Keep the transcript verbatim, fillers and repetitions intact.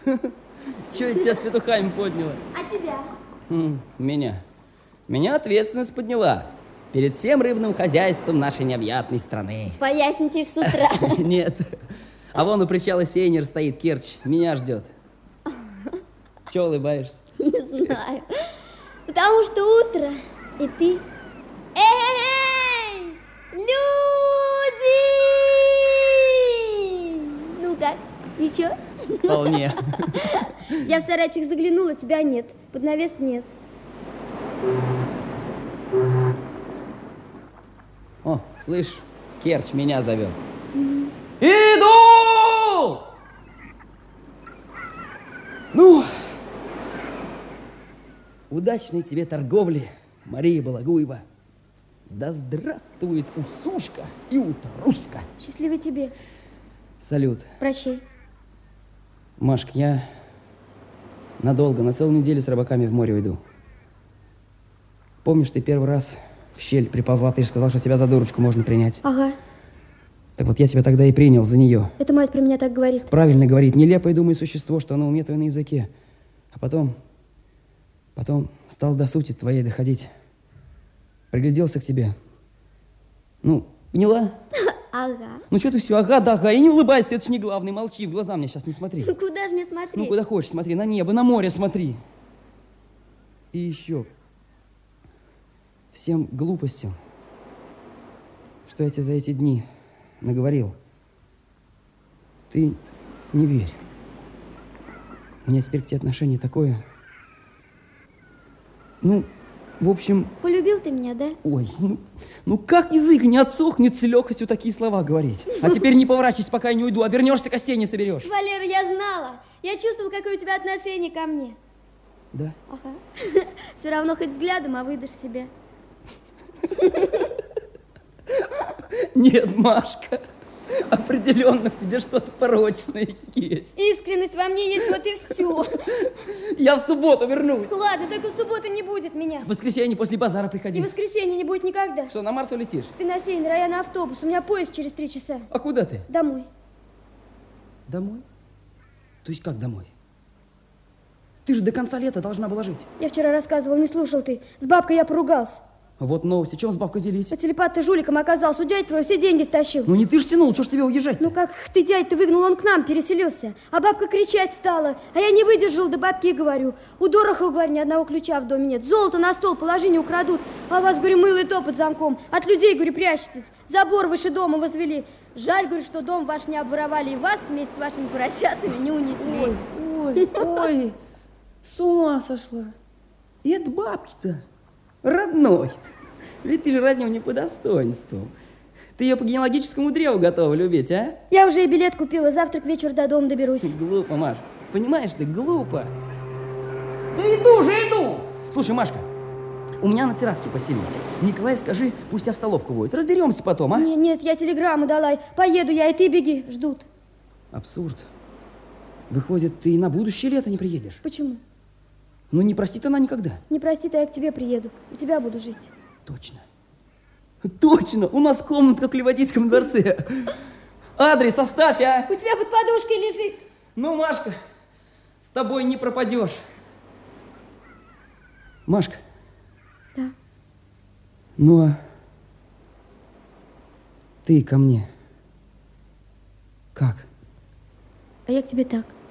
Че это тебя с петухами подняло? А тебя? М, Меня. Меня ответственность подняла. Перед всем рыбным хозяйством нашей необъятной страны. Поясничаешь с утра. Нет. А вон у причала сейнер стоит, Керчь. Меня ждет. Че улыбаешься? Не знаю. Потому что утро, и ты... Эй! Люди! Ну как, ничего? Вполне. Я в сарайчик заглянула, тебя нет. Под навес нет. О, слышь, Керчь меня зовет. Иду! Ну, удачной тебе торговли, Мария Балагуева. Да здравствует усушка и утруска. Счастливо тебе. Салют. Прощай. Машка, я надолго, на целую неделю с рыбаками в море уйду. Помнишь, ты первый раз в щель приползла, ты же сказал, что тебя за дурочку можно принять. Ага. Так вот, я тебя тогда и принял за нее. Это мать про меня так говорит. Правильно говорит, нелепое, думай, существо, что оно умеет на языке. А потом, потом стал до сути твоей доходить. Пригляделся к тебе. Ну, поняла? Ага. Ну, что ты все, ага, да, ага, и не улыбайся, ты, это ж не главный, молчи, в глаза мне сейчас не смотри. Ну, куда же мне смотреть? Ну, куда хочешь, смотри, на небо, на море смотри. И еще, всем глупостям, что я тебе за эти дни наговорил, ты не верь. У меня теперь к тебе отношение такое. Ну, в общем... Полюбил ты меня, да? Ой, ну, ну как язык не отсохнет с легкостью такие слова говорить? А теперь не поворачивайся, пока я не уйду, обернешься, костей не соберешь. Валера, я знала. Я чувствовала, какое у тебя отношение ко мне. Да? Ага. Все равно хоть взглядом, а выдашь себя. Нет, Машка, определенно в тебе что-то порочное есть. Искренность во мне есть, вот и все. Я в субботу вернусь. Ладно, только в субботу не будет меня. В воскресенье после базара И приходи. в воскресенье не будет никогда. Что, на Марс улетишь? Ты на сейнер, а я на автобус. У меня поезд через три часа. А куда ты? Домой. Домой? То есть как домой? Ты же до конца лета должна была жить. Я вчера рассказывал, не слушал ты. С бабкой я поругался. Вот новости, чем с бабкой делить? А телепат ты жуликом оказался, у дяди твоего все деньги стащил. Ну не ты ж тянул, что ж тебе уезжать? Ну как ты дядь-то выгнал, он к нам переселился. А бабка кричать стала. А я не выдержал, до бабки и говорю. У Дорохова, говорю, ни одного ключа в доме нет. Золото на стол положи, не украдут. А у вас, говорю, мыло и то под замком. От людей, говорю, прячетесь. Забор выше дома возвели. Жаль, говорю, что дом ваш не обворовали и вас вместе с вашими поросятами не унесли. Ой, ой, ой, с ума сошла. И это бабки-то родной. Ведь ты же родню не по достоинству. Ты ее по генеалогическому древу готова любить, а? Я уже и билет купила, завтра к вечеру до дома доберусь. Глупо, Маш. Понимаешь ты, глупо. Да иду же, иду! Слушай, Машка, у меня на терраске поселись. Николай, скажи, пусть тебя в столовку водит. Разберемся потом, а? Нет, нет, я телеграмму дала. Поеду я, и ты беги, ждут. Абсурд. Выходит, ты и на будущее лето не приедешь? Почему? Ну, не простит она никогда. Не прости, то я к тебе приеду. У тебя буду жить. Точно. Точно. У нас комната, как в Ливадийском дворце. Адрес оставь, а? У тебя под подушкой лежит. Ну, Машка, с тобой не пропадешь. Машка. Да. Ну, а ты ко мне как? А я к тебе так.